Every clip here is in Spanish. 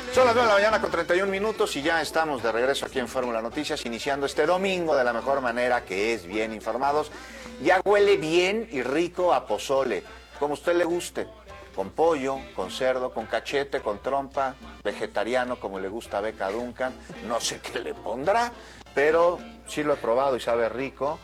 Son las 9 de la mañana con 31 minutos y ya estamos de regreso aquí en Fórmula Noticias, iniciando este domingo de la mejor manera, que es bien informados. Ya huele bien y rico a pozole, como a usted le guste, con pollo, con cerdo, con cachete, con trompa, vegetariano como le gusta a Beca Duncan. No sé qué le pondrá, pero sí lo he probado y sabe rico.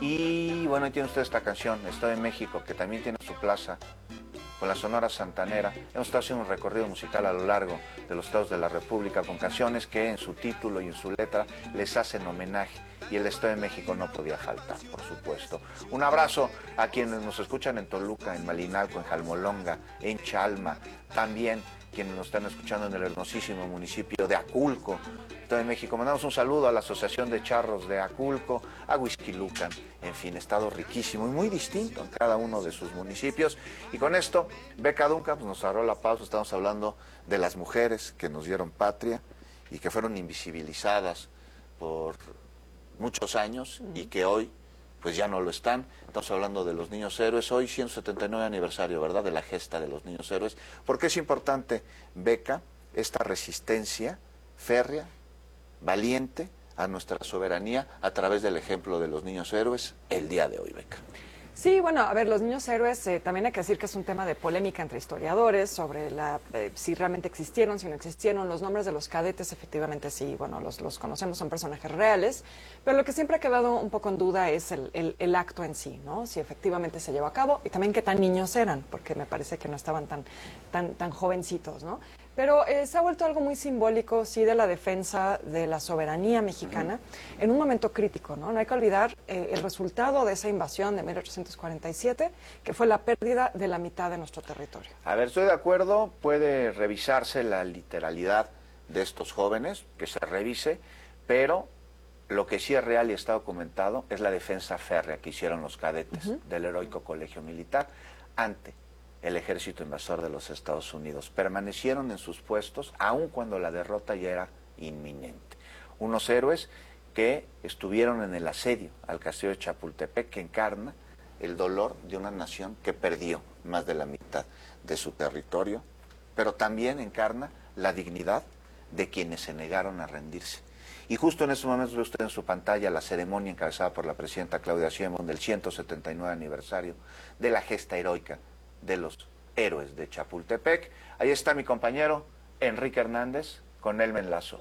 Y bueno, ahí tiene usted esta canción, Estoy en México, que también tiene su plaza con la Sonora Santanera. Hemos estado haciendo un recorrido musical a lo largo de los estados de la República con canciones que en su título y en su letra les hacen homenaje. Y el Estado de México no podía faltar, por supuesto. Un abrazo a quienes nos escuchan en Toluca, en Malinalco, en Jalmolonga, en Chalma, también quienes nos están escuchando en el hermosísimo municipio de Aculco, Estado de México. Mandamos un saludo a la Asociación de Charros de Aculco, a Huixquilucan, en fin, estado riquísimo y muy distinto en cada uno de sus municipios. Y con esto, Beca Duncan pues, nos agarró la pausa. Estamos hablando de las mujeres que nos dieron patria y que fueron invisibilizadas por muchos años y que hoy pues ya no lo están. Estamos hablando de los niños héroes. Hoy 179 aniversario, ¿verdad?, de la gesta de los niños héroes. ¿Por qué es importante, Beca, esta resistencia férrea, valiente a nuestra soberanía a través del ejemplo de los niños héroes el día de hoy, Beca? Sí, bueno, a ver, los niños héroes, también hay que decir que es un tema de polémica entre historiadores sobre si realmente existieron, si no existieron. Los nombres de los cadetes, efectivamente sí, bueno, los conocemos, son personajes reales, pero lo que siempre ha quedado un poco en duda es el acto en sí, ¿no? Si efectivamente se llevó a cabo y también qué tan niños eran, porque me parece que no estaban tan jovencitos, ¿no? Pero se ha vuelto algo muy simbólico, sí, de la defensa de la soberanía mexicana en un momento crítico, ¿no? No hay que olvidar el resultado de esa invasión de 1847, que fue la pérdida de la mitad de nuestro territorio. A ver, estoy de acuerdo, puede revisarse la literalidad de estos jóvenes, que se revise, pero lo que sí es real y está documentado es la defensa férrea que hicieron los cadetes del heroico colegio militar ante el ejército invasor de los Estados Unidos. Permanecieron en sus puestos aun cuando la derrota ya era inminente. Unos héroes que estuvieron en el asedio al castillo de Chapultepec, que encarna el dolor de una nación que perdió más de la mitad de su territorio, pero también encarna la dignidad de quienes se negaron a rendirse. Y justo en estos momentos ve usted en su pantalla la ceremonia encabezada por la presidenta Claudia Sheinbaum del 179 aniversario de la gesta heroica de los héroes de Chapultepec. Ahí está mi compañero Enrique Hernández, con él me enlazo.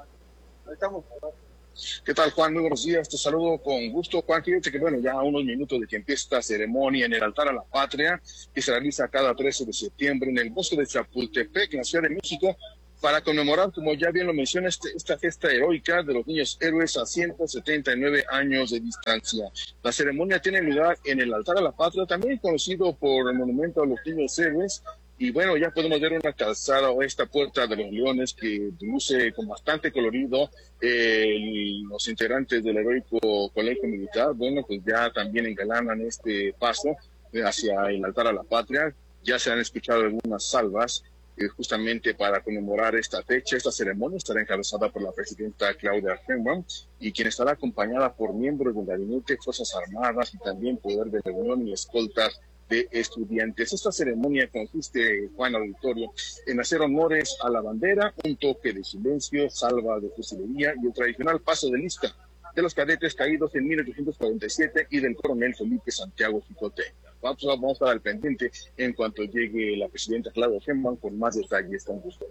¿Qué tal, Juan? Muy buenos días, te saludo con gusto. Juan, fíjate que bueno, ya a unos minutos de que empiece esta ceremonia en el altar a la patria, que se realiza cada 13 de septiembre en el bosque de Chapultepec, en la Ciudad de México, para conmemorar, como ya bien lo menciona, esta gesta heroica de los niños héroes a 179 años de distancia. La ceremonia tiene lugar en el altar a la patria, también conocido por el monumento a los niños héroes. Y bueno, ya podemos ver una calzada o esta puerta de los leones que luce con bastante colorido. Los integrantes del heroico colegio militar, bueno, pues ya también engalanan este paso hacia el altar a la patria. Ya se han escuchado algunas salvas justamente para conmemorar esta fecha. Esta ceremonia estará encabezada por la presidenta Claudia Sheinbaum y quien estará acompañada por miembros del gabinete, Fuerzas Armadas y también poder de reunión y escoltas de estudiantes. Esta ceremonia consiste, Juan Auditorio, en hacer honores a la bandera, un toque de silencio, salva de fusilería y el tradicional paso de lista de los cadetes caídos en 1847 y del coronel Felipe Santiago Jicote. Vamos a estar al pendiente en cuanto llegue la presidenta Claudia Sheinbaum con más detalles. Con gusto.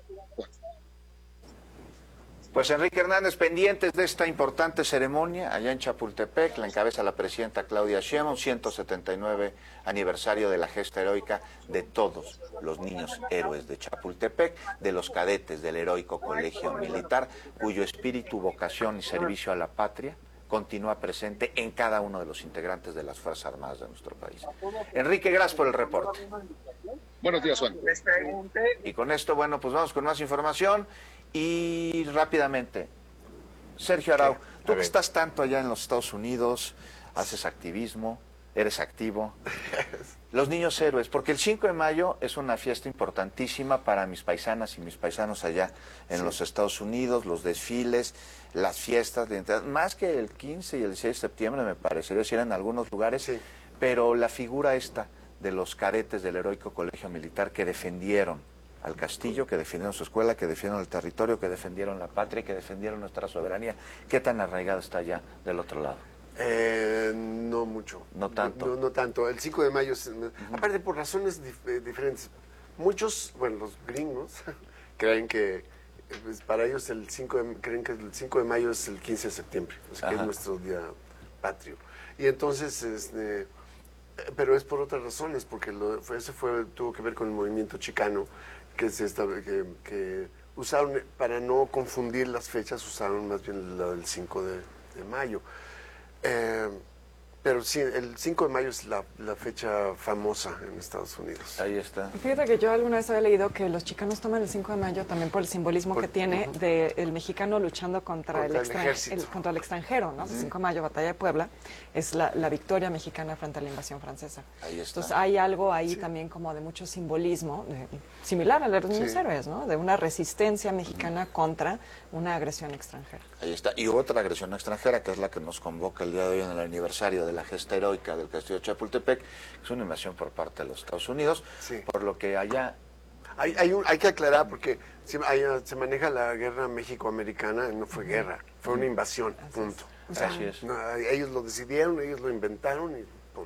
Pues Enrique Hernández, pendientes de esta importante ceremonia allá en Chapultepec, la encabeza la presidenta Claudia Sheinbaum, 179 aniversario de la gesta heroica de todos los niños héroes de Chapultepec, de los cadetes del heroico colegio militar, cuyo espíritu, vocación y servicio a la patria continúa presente en cada uno de los integrantes de las Fuerzas Armadas de nuestro país. Enrique, gracias por el reporte. Buenos días, Juan. Y con esto, bueno, pues vamos con más información y rápidamente. Sergio Arau, tú que estás tanto allá en los Estados Unidos, haces activismo, eres activo. Los niños héroes, porque el 5 de mayo es una fiesta importantísima para mis paisanas y mis paisanos allá en los Estados Unidos, los desfiles, las fiestas, más que el 15 y el 16 de septiembre me parecería decir en algunos lugares, pero la figura esta de los cadetes del heroico colegio militar que defendieron al Castillo, que defendieron su escuela, que defendieron el territorio, que defendieron la patria y que defendieron nuestra soberanía. ¿Qué tan arraigado está ya del otro lado? No mucho. No tanto. No tanto. El 5 de mayo, aparte por razones diferentes. Muchos, bueno, los gringos creen que pues, para ellos creen que el 5 de mayo es el 15 de septiembre, o sea, que es nuestro día patrio. Y entonces, pero es por otras razones, porque tuvo que ver con el movimiento chicano, que usaron, para no confundir las fechas, usaron más bien la del 5 de mayo. Pero sí, el 5 de mayo es la fecha famosa en Estados Unidos. Ahí está. Fíjate que yo alguna vez había leído que los chicanos toman el 5 de mayo también por el simbolismo que tiene del mexicano luchando contra el extranjero, ¿no? El 5 de mayo, Batalla de Puebla, es la victoria mexicana frente a la invasión francesa. Ahí está. Entonces hay algo ahí también como de mucho simbolismo, similar a los niños héroes, ¿no? De una resistencia mexicana contra una agresión extranjera. Ahí está. Y otra agresión extranjera, que es la que nos convoca el día de hoy en el aniversario de la gesta heroica del Castillo de Chapultepec, es una invasión por parte de los Estados Unidos, por lo que allá... Hay que aclarar, porque se maneja la guerra México-americana, no fue guerra, fue una invasión, punto. Así es. No, ellos lo decidieron, ellos lo inventaron y pum.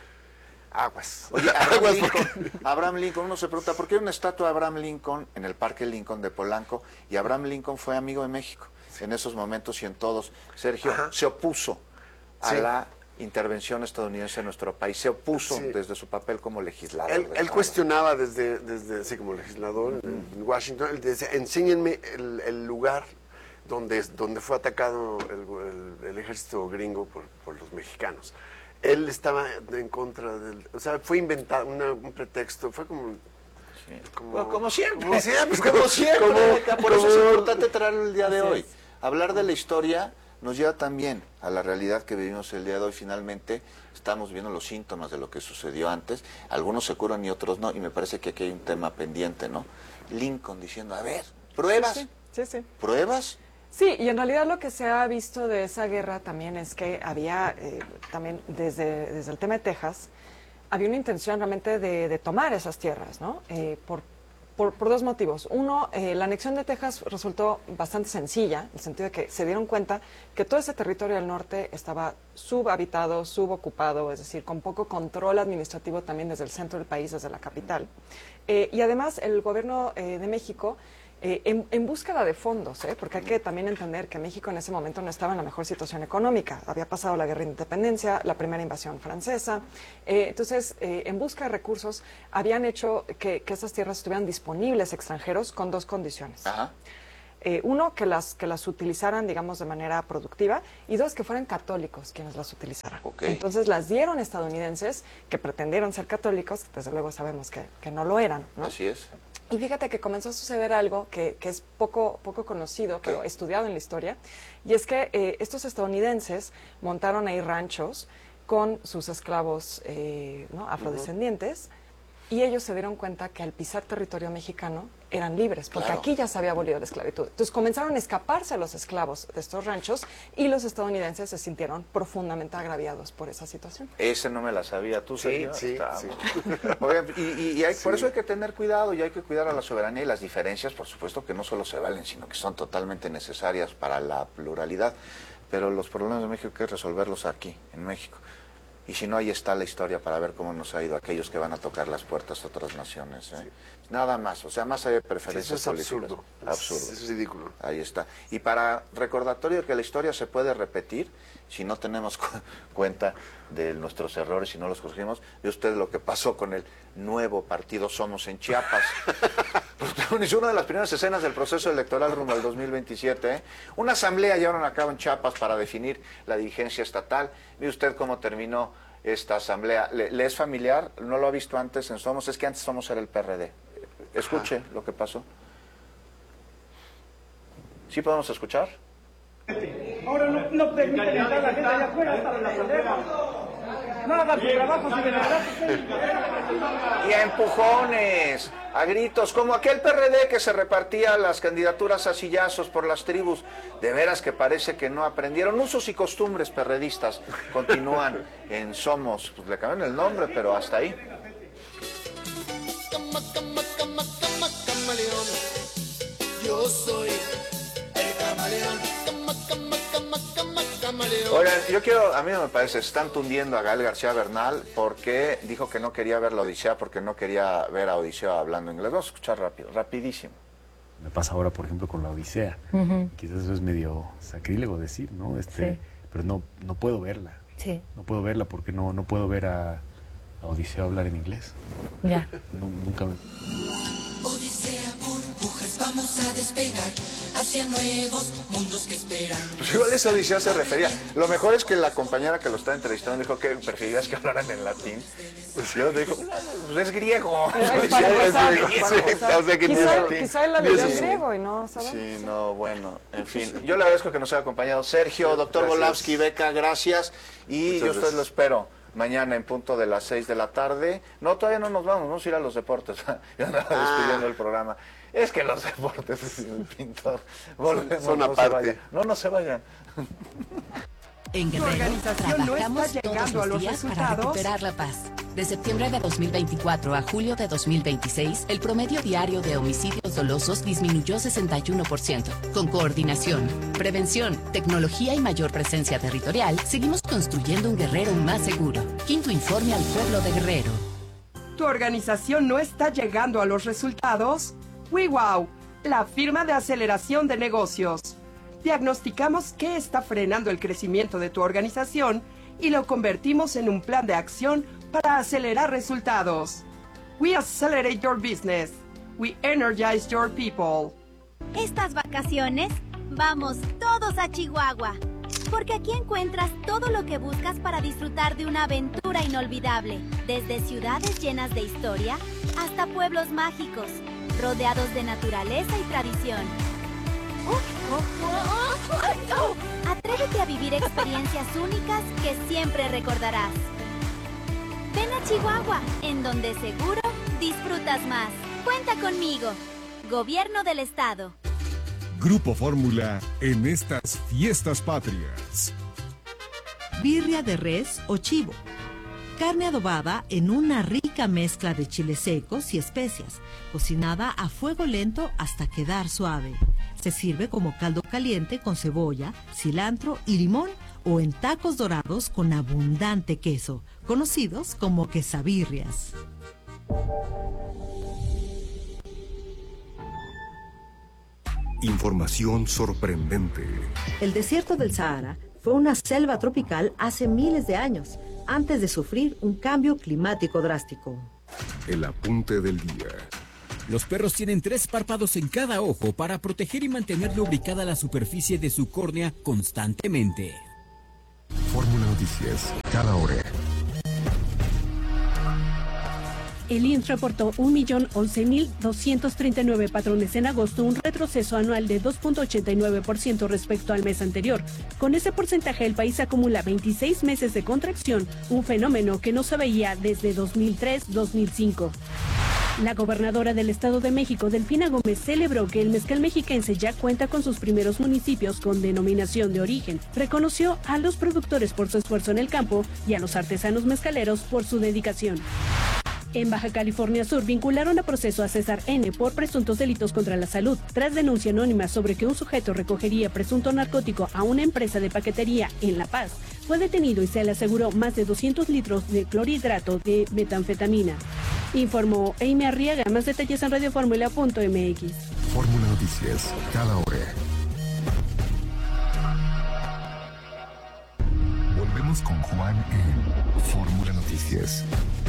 Aguas. Oye, Abraham Lincoln, uno se pregunta, ¿por qué hay una estatua de Abraham Lincoln en el Parque Lincoln de Polanco? Y Abraham Lincoln fue amigo de México en esos momentos y en todos. Sergio se opuso a la intervención estadounidense en nuestro país, se opuso desde su papel como legislador. Él cuestionaba desde así como legislador en Washington, él decía, enséñenme el lugar donde fue atacado el ejército gringo por los mexicanos. Él estaba en contra o sea, fue inventado un pretexto, fue como... Como siempre. Como siempre. Por eso es importante traerlo el día de hoy. Hablar de la historia nos lleva también a la realidad que vivimos el día de hoy. Finalmente estamos viendo los síntomas de lo que sucedió antes. Algunos se curan y otros no. Y me parece que aquí hay un tema pendiente, ¿no? Lincoln diciendo, a ver, ¿pruebas? Sí. ¿Pruebas? Sí, y en realidad lo que se ha visto de esa guerra también es que había, también desde el tema de Texas, había una intención realmente de tomar esas tierras, ¿no? Por dos motivos. Uno, la anexión de Texas resultó bastante sencilla, en el sentido de que se dieron cuenta que todo ese territorio del norte estaba subhabitado, subocupado, es decir, con poco control administrativo también desde el centro del país, desde la capital. Y además el gobierno de México, en búsqueda de fondos, porque hay que también entender que México en ese momento no estaba en la mejor situación económica. Había pasado la guerra de independencia, la primera invasión francesa. Entonces, en busca de recursos, habían hecho que esas tierras estuvieran disponibles a extranjeros con dos condiciones. Ajá. Uno, que las utilizaran, digamos, de manera productiva, y dos, que fueran católicos quienes las utilizaran. Okay. Entonces las dieron estadounidenses que pretendieron ser católicos, desde luego sabemos que no lo eran, ¿no? Así es. Y fíjate que comenzó a suceder algo que es poco conocido, pero estudiado en la historia, y es que estos estadounidenses montaron ahí ranchos con sus esclavos ¿no? afrodescendientes, y ellos se dieron cuenta que al pisar territorio mexicano eran libres, porque aquí ya se había abolido la esclavitud. Entonces comenzaron a escaparse los esclavos de estos ranchos y los estadounidenses se sintieron profundamente agraviados por esa situación. Ese no me la sabía, ¿tú sabías? Sí. Oigan, por eso hay que tener cuidado y hay que cuidar a la soberanía y las diferencias, por supuesto que no solo se valen, sino que son totalmente necesarias para la pluralidad. Pero los problemas de México hay que resolverlos aquí, en México. Y si no, ahí está la historia para ver cómo nos ha ido aquellos que van a tocar las puertas de otras naciones. Sí. Nada más, o sea, más allá de preferencias políticas. Absurdo. Es ridículo. Ahí está. Y para recordatorio de que la historia se puede repetir, si no tenemos cuenta de nuestros errores y no los corregimos, ve usted lo que pasó con el nuevo partido Somos en Chiapas. Protagonizó una de las primeras escenas del proceso electoral rumbo al 2027. Una asamblea llevaron a cabo en Chiapas para definir la dirigencia estatal. Ve usted cómo terminó esta asamblea. ¿Le es familiar? ¿No lo ha visto antes en Somos? Es que antes Somos era el PRD. Escuche lo que pasó. ¿Sí podemos escuchar? Ahora no permiten entrar a la gente allá afuera hasta la asamblea. No hagan su trabajo si de verdad. Y a empujones, a gritos, como aquel PRD que se repartía las candidaturas a sillazos por las tribus. De veras que parece que no aprendieron. Usos y costumbres perredistas continúan en Somos. Pues le cambiaron el nombre, pero hasta ahí. Yo soy el camaleón. Camaleón. Oigan, a mí no me parece, están tundiendo a Gael García Bernal porque dijo que no quería ver la Odisea, porque no quería ver a Odiseo hablando inglés. Vamos a escuchar rapidísimo. Me pasa ahora, por ejemplo, con la Odisea. Quizás eso es medio sacrílego decir, ¿no? Sí. Pero no puedo verla. Sí. No puedo verla porque no puedo ver a Odiseo hablar en inglés. Ya. Nunca me... Odisea, burbujas, vamos a despegar hacia nuevos mundos que esperan. Pues igual esa Odisea se refería. Lo mejor es que la compañera que lo está entrevistando dijo que preferirías que hablaran en latín. Pues yo dijo, pues es griego. Quizá él la leyó en griego y no sabemos. Sí, no, bueno, en fin. Yo le agradezco que nos haya acompañado Sergio, doctor Volavsky, Beca, gracias. Y yo a ustedes lo espero mañana en punto de las 6 de la tarde. No, todavía no nos vamos a ir a los deportes. Ya andaba despidiendo el programa. Es que los deportes es el pintor. Volvemos, son no aparte. No se vayan. En Guerrero, trabajamos todos los días para recuperar la paz. De septiembre de 2024 a julio de 2026, el promedio diario de homicidios dolosos disminuyó 61%. Con coordinación, prevención, tecnología y mayor presencia territorial, seguimos construyendo un Guerrero más seguro. Quinto informe al pueblo de Guerrero. ¿Tu organización no está llegando a los resultados? WeWow, la firma de aceleración de negocios. Diagnosticamos qué está frenando el crecimiento de tu organización y lo convertimos en un plan de acción para acelerar resultados. We accelerate your business. We energize your people. Estas vacaciones, vamos todos a Chihuahua, porque aquí encuentras todo lo que buscas para disfrutar de una aventura inolvidable, desde ciudades llenas de historia hasta pueblos mágicos, rodeados de naturaleza y tradición. Atrévete a vivir experiencias únicas que siempre recordarás. Ven a Chihuahua, en donde seguro disfrutas más. Cuenta conmigo. Gobierno del Estado. Grupo Fórmula en estas fiestas patrias. Birria de res o chivo. Carne adobada en una rica mezcla de chiles secos y especias, cocinada a fuego lento hasta quedar suave. Se sirve como caldo caliente con cebolla, cilantro y limón o en tacos dorados con abundante queso, conocidos como quesabirrias. Información sorprendente. El desierto del Sahara fue una selva tropical hace miles de años, antes de sufrir un cambio climático drástico. El apunte del día. Los perros tienen 3 párpados en cada ojo para proteger y mantener lubricada la superficie de su córnea constantemente. Fórmula Noticias, cada hora. El INS reportó 1.011.239 patrones en agosto, un retroceso anual de 2.89% respecto al mes anterior. Con ese porcentaje, el país acumula 26 meses de contracción, un fenómeno que no se veía desde 2003-2005. La gobernadora del Estado de México, Delfina Gómez, celebró que el mezcal mexiquense ya cuenta con sus primeros municipios con denominación de origen. Reconoció a los productores por su esfuerzo en el campo y a los artesanos mezcaleros por su dedicación. En Baja California Sur vincularon a proceso a César N. por presuntos delitos contra la salud, tras denuncia anónima sobre que un sujeto recogería presunto narcótico a una empresa de paquetería en La Paz. Fue detenido y se le aseguró más de 200 litros de clorhidrato de metanfetamina. Informó Amy Arriaga. Más detalles en radioformula.mx. Fórmula Noticias, cada hora. Volvemos con Juan en Fórmula Noticias.